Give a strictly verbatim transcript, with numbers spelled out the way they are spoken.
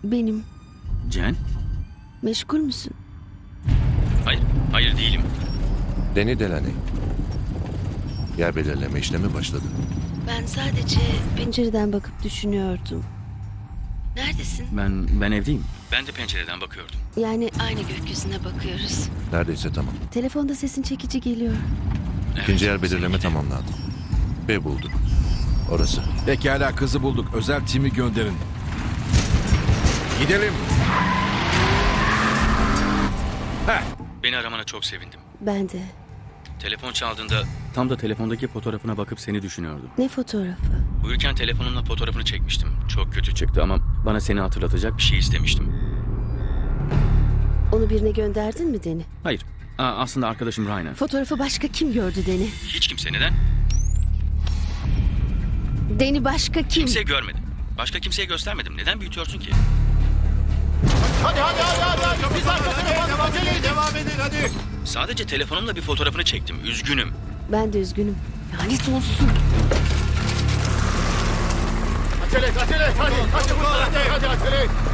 Benim. Cen? Meşgul müsün? Hayır, hayır değilim. Deni Delaney. Yer belirleme işlemi başladı. Ben sadece pencereden bakıp düşünüyordum. Neredesin? Ben, ben evdeyim. Ben de pencereden bakıyordum. Yani aynı gökyüzüne bakıyoruz. Neredeyse tamam. Telefonda sesin çekici geliyor. Evet, İkinci yer belirleme seninki de. tamamlandı. Ve bulduk. Orası. Pekala, kızı bulduk. Özel timi gönderin. Gidelim. Heh, Beni aramana çok sevindim. Ben de. Telefon çaldığında tam da telefondaki fotoğrafına bakıp seni düşünüyordum. Ne fotoğrafı? Uyurken telefonumla fotoğrafını çekmiştim. Çok kötü çıktı ama bana seni hatırlatacak bir şey istemiştim. Onu birine gönderdin mi Deni? Hayır, Aa, aslında arkadaşım Ryan. Fotoğrafı başka kim gördü Deni? Hiç kimse, neden? Deni başka kim? Kimse görmedi. Başka kimseye göstermedim. Neden büyütüyorsun ki? Hadi hadi hadi hadi. hadi. Biz arkasına devam, acele devam edin hadi. Sadece telefonumla bir fotoğrafını çektim. Üzgünüm. Ben de üzgünüm. Lanet olsun. Acele et acele et hadi. Hadi hadi hadi acele et.